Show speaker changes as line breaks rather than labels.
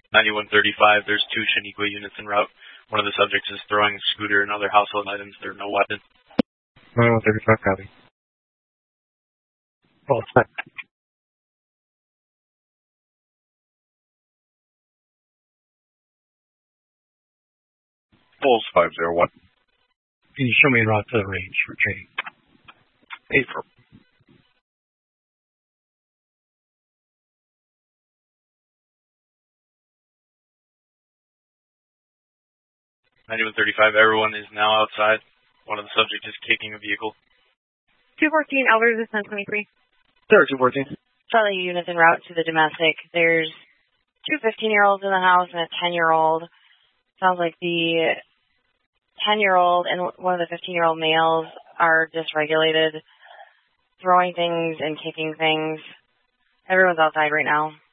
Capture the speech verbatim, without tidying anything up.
ninety-one thirty-five, there's two Shaniqua units en route. One of the subjects is throwing a scooter and other household items. There are no weapons.
ninety-one thirty-five, copy. Pulse five.
Pulse five zero one.
Can you show me en route to the range for training?
April.
ninety-one thirty-five, everyone is now outside. One of the subjects is kicking a vehicle.
two fourteen, Elders is ten twenty-three.
Sir, two fourteen.
Charlie units en route to the domestic. There's two fifteen-year-olds in the house and a ten-year-old. Sounds like the ten-year-old and one of the fifteen-year-old males are dysregulated, throwing things and kicking things. Everyone's outside right now.